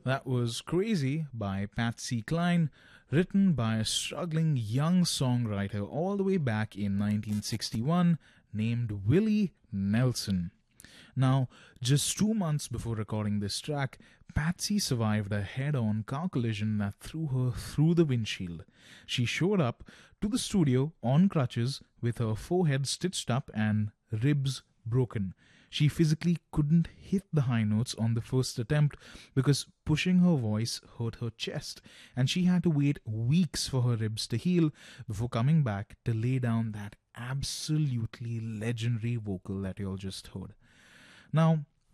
That was Crazy by Patsy Cline, written by a struggling young songwriter all the way back in 1961 named Willie Nelson. Now, just 2 months before recording this track, Patsy survived a head on car collision that threw her through the windshield. She showed up to the studio on crutches with her forehead stitched up and ribs broken. She physically couldn't hit the high notes on the first attempt because pushing her voice hurt her chest, and she had to wait weeks for her ribs to heal before coming back to lay down that absolutely legendary vocal that you all just heard. Now,